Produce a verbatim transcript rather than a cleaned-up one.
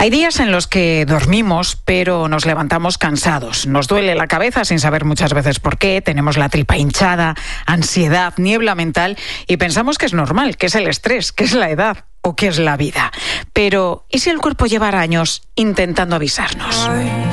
Hay días en los que dormimos, pero nos levantamos cansados. Nos duele la cabeza sin saber muchas veces por qué. Tenemos la tripa hinchada, ansiedad, niebla mental y pensamos que es normal, que es el estrés, que es la edad o que es la vida. Pero, ¿y si el cuerpo llevara años intentando avisarnos?